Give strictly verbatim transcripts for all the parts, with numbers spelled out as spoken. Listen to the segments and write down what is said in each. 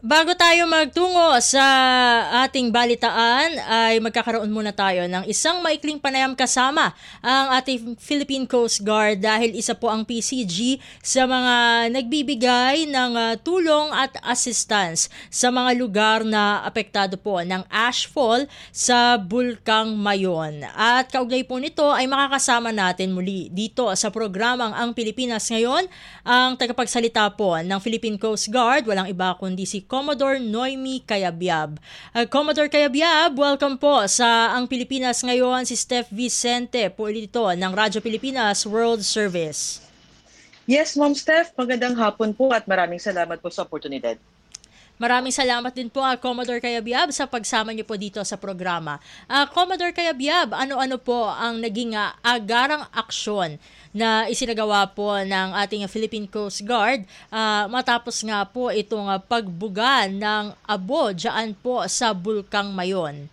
Bago tayo magtungo sa ating balitaan ay magkakaroon muna tayo ng isang maikling panayam kasama ang ating Philippine Coast Guard dahil isa po ang P C G sa mga nagbibigay ng uh, tulong at assistance sa mga lugar na apektado po ng ashfall sa Bulkang Mayon. At kaugnay po nito ay makakasama natin muli dito sa programang Ang Pilipinas Ngayon ang tagapagsalita po ng Philippine Coast Guard, walang iba kundi si Commodore Noemi Cayabyab. Uh, Commodore Cayabyab, welcome po sa Ang Pilipinas Ngayon. Si Steph Vicente po dito ng Radyo Pilipinas World Service. Yes, Ma'am Steph. Magandang hapon po at maraming salamat po sa oportunidad. Maraming salamat din po, uh, Commodore Cayabyab, sa pagsama niyo po dito sa programa. Uh, Commodore Cayabyab, ano-ano po ang naging uh, agarang aksyon na isinagawa po ng ating Philippine Coast Guard uh, matapos nga po itong uh, pagbuga ng abo dyan po sa Bulkang Mayon?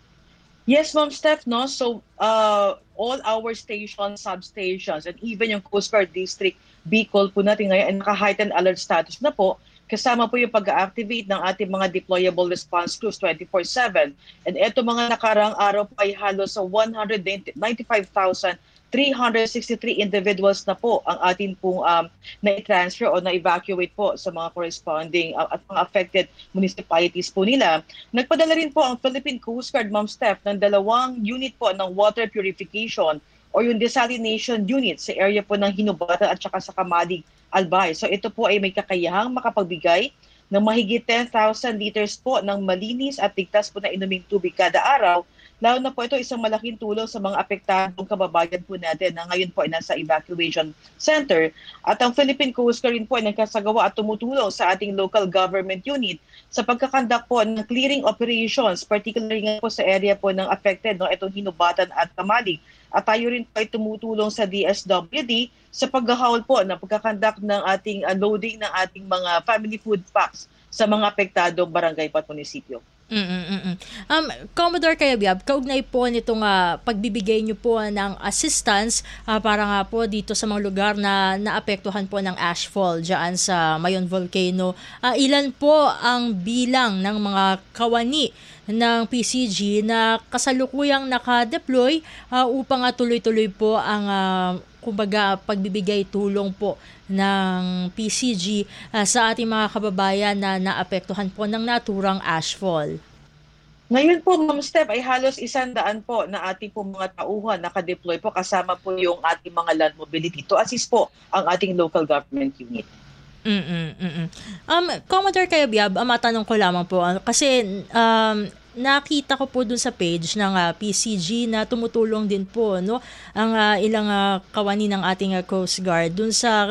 Yes, Ma'am Steph, no? So, uh, all our stations, substations, and even yung Coast Guard District Bicol po natin ngayon ay naka-heightened alert status na po. Kasama po yung pag-activate ng ating mga deployable response crews twenty-four seven. And eto mga nakarang araw po ay halos sa one hundred ninety-five thousand three hundred sixty-three individuals na po ang ating pong um, na-transfer o na-evacuate po sa mga corresponding uh, at mga affected municipalities po nila. Nagpadala rin po ang Philippine Coast Guard, Ma'am Steph, ng dalawang unit po ng water purification o yung desalination unit sa area po ng Hinubatan at saka sa Kamalig, Albay. So ito po ay may kakayahang makapagbigay ng mahigit ten thousand liters po ng malinis at ligtas po na inuming tubig kada araw. Lalo na po ito isang malaking tulong sa mga apektadong kababayan po natin na ngayon po ay nasa evacuation center. At ang Philippine Coast Guard rin po ay nagkasagawa at tumutulong sa ating local government unit sa pagkakandak po ng clearing operations, particularly nga po sa area po ng affected, no, itong Hinubatan at Kamalig. At tayo rin po ay tumutulong sa D S W D sa paghahawal po ng pagkakandak ng ating uh, loading ng ating mga family food packs sa mga apektadong barangay at munisipyo. Mm-mm-mm. Um, Commodore Cayabyab, kaugnay po nitong uh, pagbibigay niyo po ng assistance uh, para nga po dito sa mga lugar na naapektuhan po ng ashfall dyan sa Mayon Volcano. Uh, ilan po ang bilang ng mga kawani ng P C G na kasalukuyang naka-deploy uh, upang uh, tuloy-tuloy po ang uh, kumbaga pagbibigay tulong po ng P C G uh, sa ating mga kababayan na naapektuhan po ng naturang ashfall? Ngayon po, Ma'am Steph, ay halos isandaan po na ating po mga tauhan nakadeploy po kasama po yung ating mga land mobility to assist po ang ating local government unit. Mm-mm, mm-mm. Um, Commodore Cayabyab, uh, matanong ko lamang po, uh, kasi um, nakita ko po dun sa page ng uh, P C G na tumutulong din po, no, ang uh, ilang uh, kawani ng ating uh, Coast Guard dun sa